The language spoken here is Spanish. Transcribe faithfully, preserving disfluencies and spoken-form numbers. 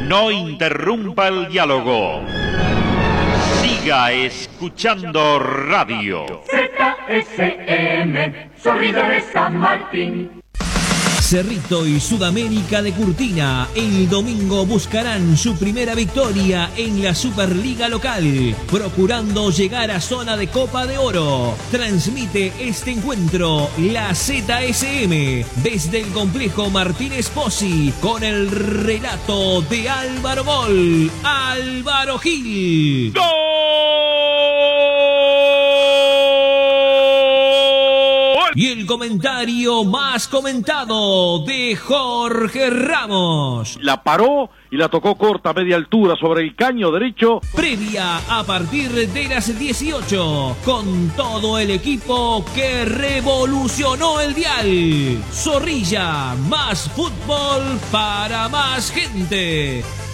No interrumpa el diálogo. Siga escuchando radio. Z S M, Zorrilla de San Martín. Cerrito y Sudamérica de Curtina el domingo buscarán su primera victoria en la Superliga local, procurando llegar a zona de Copa de Oro. Transmite este encuentro la Z S M desde el complejo Martínez Pozzi con el relato de Álvaro Gol, Álvaro Gil. ¡Gol! Y el comentario más comentado de Jorge Ramos. La paró y la tocó corta a media altura sobre el caño derecho. Previa a partir de las dieciocho, con todo el equipo que revolucionó el dial. Zorrilla, más fútbol para más gente.